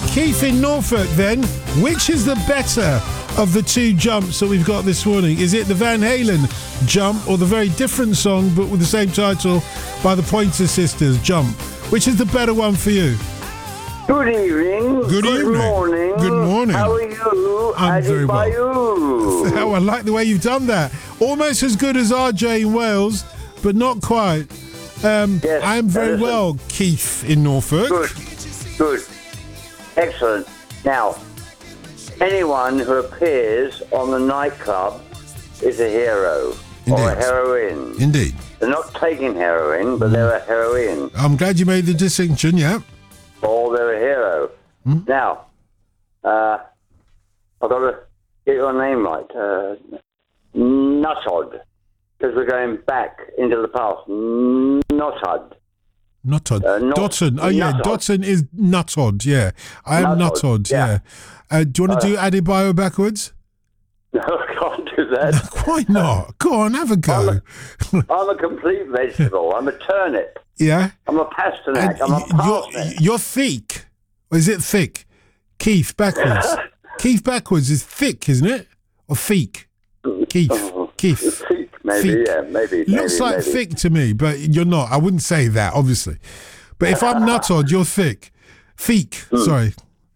Keith in Norfolk then, which is the better of the two jumps that we've got this morning? Is it the Van Halen Jump or the very different song but with the same title by the Pointer Sisters, Jump? Which is the better one for you? Good evening. Good evening. Morning. Good morning. How are you? I'm very well. Oh, I like the way you've done that. Almost as good as RJ in Wales, but not quite. Yes, I am very well, Keith in Norfolk. Good. Excellent. Now, anyone who appears on the nightclub is a hero. Indeed. Or a heroine. Indeed. They're not taking heroin, but they're a heroine. I'm glad you made the distinction, yeah. Or they're a hero. Now, I've got to get your name right. Nuttod. Because we're going back into the past. Nuttod. Nuttod. Dotton. Oh, yeah. Nuttod. Dotton is Nuttod, yeah. I am Nuttod, yeah. Do you want to do Adebayo backwards? No, I can't do that. Why not? Go on, have a go. I'm a complete vegetable. I'm a turnip. Yeah? I'm a pasternak. I'm a parsnip. You're thick. Or is it thick? Keith, backwards. Keith backwards is thick, isn't it? Or feek? Keith. Keith. Thick, maybe, Thick. yeah, maybe. Looks like maybe. thick to me, but you're not. I wouldn't say that, obviously. But if I'm Nuttod, you're thick. Feek, sorry.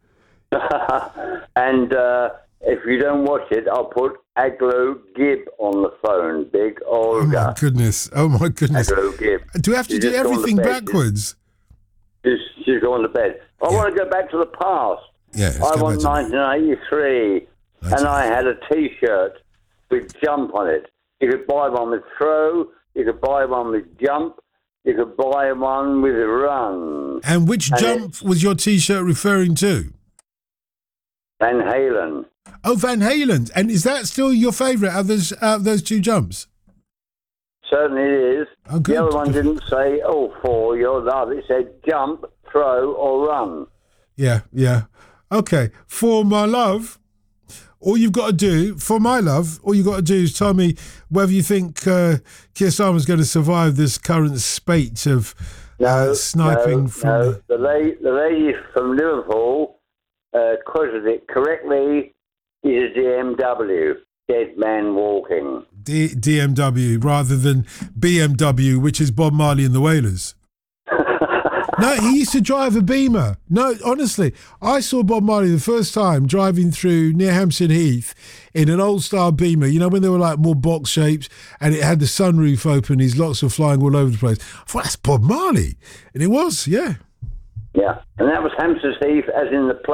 And if you don't watch it, I'll put Aglo Gibb on the phone. Big Olga. Oh my goodness. Aglo Gibb. Do we have to do everything backwards? She's gone to bed. I want to go back to the past. Yeah, I want 1983, and I had a T-shirt with Jump on it. You could buy one with Throw, you could buy one with Jump, you could buy one with Run. And which Jump was your T-shirt referring to? Van Halen. Oh, Van Halen. And is that still your favourite out of those two jumps? Certainly it is. Oh, good. The other one didn't say, for your love. It said Jump, Throw, or Run. Yeah. Okay. For my love, all you've got to do, is tell me whether you think Keir Starmer's going to survive this current spate of sniping from... No. The lady from Liverpool quoted it correctly. Is a DMW, dead man walking. DMW rather than BMW, which is Bob Marley and the Wailers. No, he used to drive a Beamer. No, honestly, I saw Bob Marley the first time driving through near Hampstead Heath in an old-style Beamer, you know, when they were like more box shapes and it had the sunroof open, his locks were flying all over the place. I thought, that's Bob Marley. And it was, yeah. Yeah, and that was Hampstead Heath as in the place.